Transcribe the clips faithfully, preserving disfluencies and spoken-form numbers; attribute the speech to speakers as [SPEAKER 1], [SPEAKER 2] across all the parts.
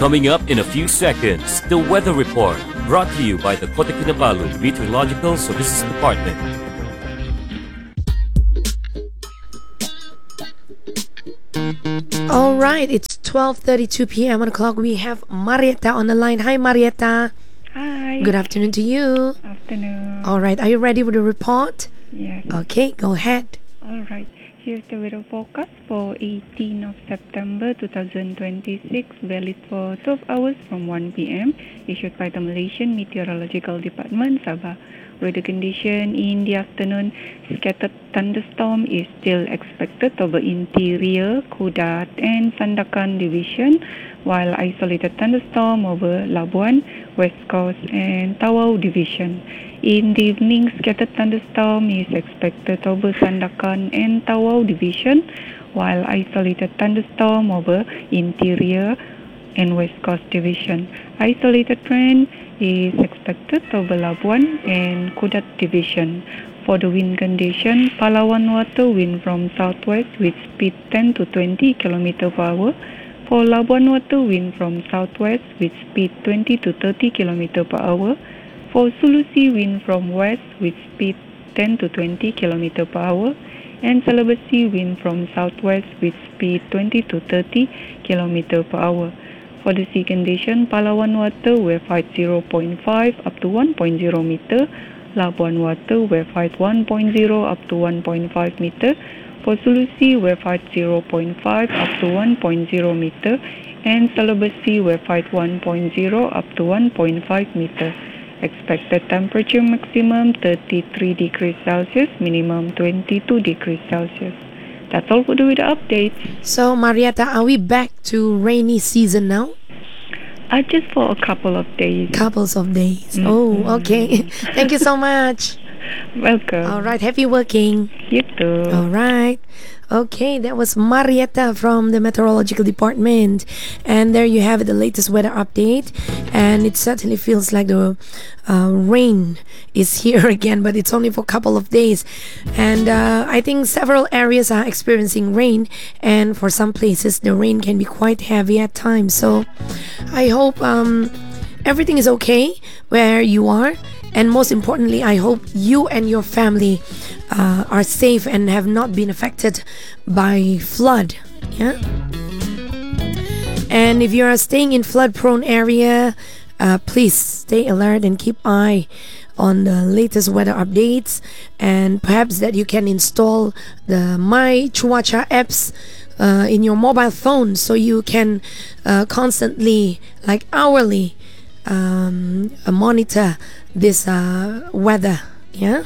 [SPEAKER 1] Coming up in a few seconds, the weather report brought to you by the Kota Kinabalu Meteorological Services Department.
[SPEAKER 2] All right, it's twelve thirty-two p.m. on the clock. We have Marietta on the line. Hi, Marietta.
[SPEAKER 3] Hi.
[SPEAKER 2] Good afternoon to you.
[SPEAKER 3] Afternoon.
[SPEAKER 2] All right, are you ready with the report?
[SPEAKER 3] Yes.
[SPEAKER 2] Okay, go ahead.
[SPEAKER 3] All right. Here's the weather forecast for eighteenth of September twenty twenty-six, valid for twelve hours from one p.m. issued by the Malaysian Meteorological Department, Sabah. Weather condition in the afternoon, scattered thunderstorm is still expected over interior, Kudat and Sandakan division, while isolated thunderstorm over Labuan, West Coast and Tawau division. In the evening, scattered thunderstorm is expected over Sandakan and Tawau division, while isolated thunderstorm over interior and West Coast division. Isolated rain is expected over Labuan and Kudat division. For the wind condition, Palawan water wind from southwest with speed ten to twenty kilometers per hour. For Labuan water wind from southwest with speed twenty to thirty kilometers per hour. For Sulusi wind from west with speed ten to twenty kilometers per hour. And Sulawesi wind from southwest with speed twenty to thirty kilometers per hour. For the sea condition, Palawan water wave height zero point five up to one point zero meter. Labuan water wave height one point zero up to one point five meter. For Sulusi, wave height zero point five up to one point zero meter. And Sulawesi, wave height one point zero up to one point five meter. Expected temperature maximum thirty-three degrees Celsius, minimum twenty-two degrees Celsius. That's all for the weather updates.
[SPEAKER 2] So, Marietta, are we back to rainy season now?
[SPEAKER 3] Uh, just for a couple of days.
[SPEAKER 2] Couples of days.
[SPEAKER 3] Mm-hmm.
[SPEAKER 2] Oh, okay. Thank you so much.
[SPEAKER 3] Welcome.
[SPEAKER 2] All right, happy working.
[SPEAKER 3] You too.
[SPEAKER 2] All right. Okay, that was Marietta from the Meteorological Department. And there you have it, the latest weather update. And it certainly feels like the uh, rain is here again, but it's only for a couple of days. And uh, I think several areas are experiencing rain. And for some places, the rain can be quite heavy at times. So I hope um, everything is okay where you are. And most importantly, I hope you and your family uh, are safe and have not been affected by flood. Yeah. And if you are staying in flood-prone area, uh, please stay alert and keep eye on the latest weather updates. And perhaps that you can install the My Cuaca apps uh, in your mobile phone, so you can uh, constantly, like hourly, um, uh, monitor this uh, weather. Yeah.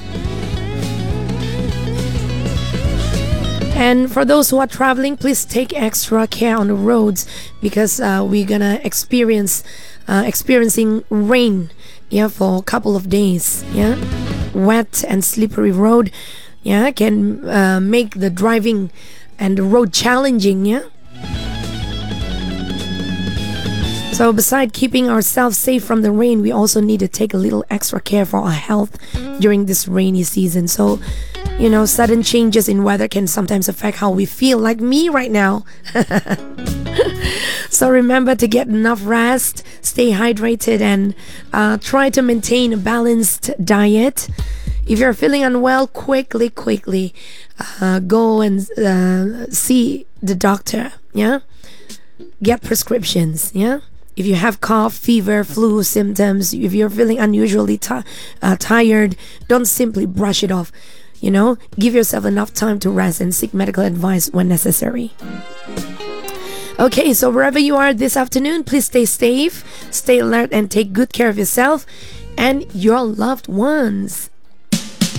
[SPEAKER 2] And for those who are traveling, please take extra care on the roads, because uh, we're gonna experience uh, experiencing rain, yeah, for a couple of days. Yeah, wet and slippery road, yeah, can uh, make the driving and the road challenging. Yeah. So besides keeping ourselves safe from the rain, we also need to take a little extra care for our health during this rainy season. So, you know, sudden changes in weather can sometimes affect how we feel, like me right now. So remember to get enough rest, stay hydrated, and uh, try to maintain a balanced diet. If you're feeling unwell, quickly, quickly uh, go and uh, see the doctor. Yeah, get prescriptions. Yeah. If you have cough, fever, flu symptoms, if you're feeling unusually ti- uh, tired, don't simply brush it off. You know, give yourself enough time to rest and seek medical advice when necessary. Okay, so wherever you are this afternoon, please stay safe, stay alert, and take good care of yourself and your loved ones.